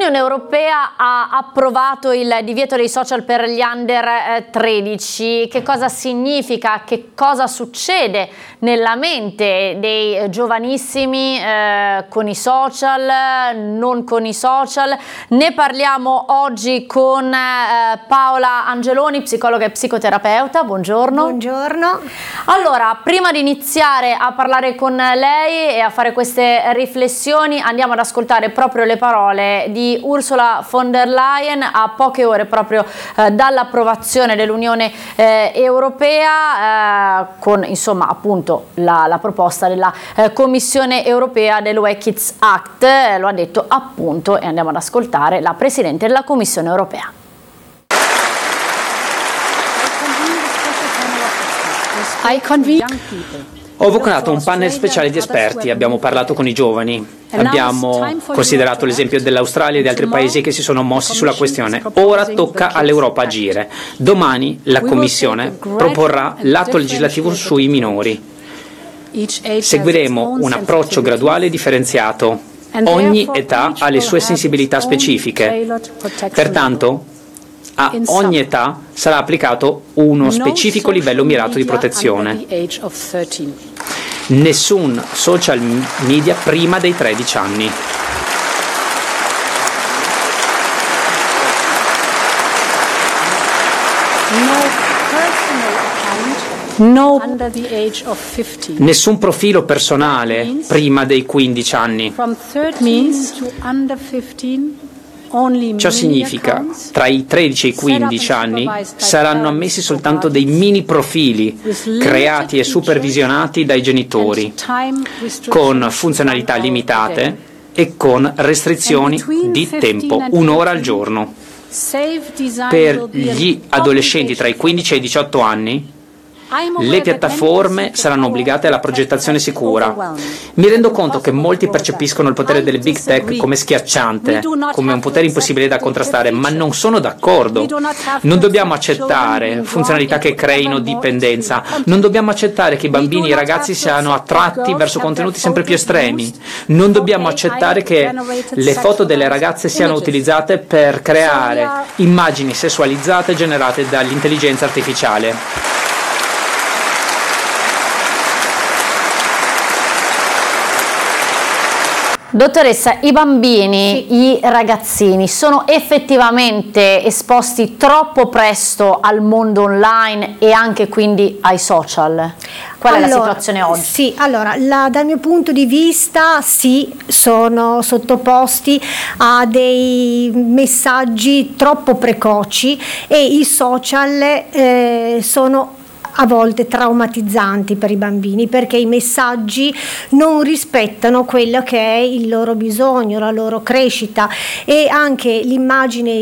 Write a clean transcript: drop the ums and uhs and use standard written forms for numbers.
L'Unione Europea ha approvato il divieto dei social per gli under 13. Che cosa significa? Che cosa succede nella mente dei giovanissimi con i social, non con i social? Ne parliamo oggi con Paola Angeloni, psicologa e psicoterapeuta. Buongiorno. Buongiorno. Allora, prima di iniziare a parlare con lei e a fare queste riflessioni, andiamo ad ascoltare proprio le parole di Ursula von der Leyen a poche ore proprio dall'approvazione dell'Unione Europea con insomma appunto la proposta della Commissione Europea del UE Kids Act. Lo ha detto appunto, e andiamo ad ascoltare la Presidente della Commissione Europea. Ho convocato un panel speciale di esperti, abbiamo parlato con i giovani, abbiamo considerato l'esempio dell'Australia e di altri paesi che si sono mossi sulla questione. Ora tocca all'Europa agire. Domani la Commissione proporrà l'atto legislativo sui minori. Seguiremo un approccio graduale e differenziato. Ogni età ha le sue sensibilità specifiche. Pertanto, a ogni età sarà applicato uno specifico livello mirato di protezione. Nessun social media prima dei 13 anni. Nessun profilo personale prima dei 15 anni. Ciò significa, tra i 13 e i 15 anni saranno ammessi soltanto dei mini profili creati e supervisionati dai genitori, con funzionalità limitate e con restrizioni di tempo, 1 ora al giorno. Per gli adolescenti tra i 15 e i 18 anni, le piattaforme saranno obbligate alla progettazione sicura. Mi rendo conto che molti percepiscono il potere delle big tech come schiacciante, come un potere impossibile da contrastare, ma non sono d'accordo. Non dobbiamo accettare funzionalità che creino dipendenza, non dobbiamo accettare che i bambini e i ragazzi siano attratti verso contenuti sempre più estremi, non dobbiamo accettare che le foto delle ragazze siano utilizzate per creare immagini sessualizzate generate dall'intelligenza artificiale. Dottoressa, i bambini, i ragazzini sono effettivamente esposti troppo presto al mondo online e anche quindi ai social? Qual è la situazione oggi? Sì, allora, dal mio punto di vista sì, sono sottoposti a dei messaggi troppo precoci e i social sono a volte traumatizzanti per i bambini, perché i messaggi non rispettano quello che è il loro bisogno, la loro crescita, e anche l'immagine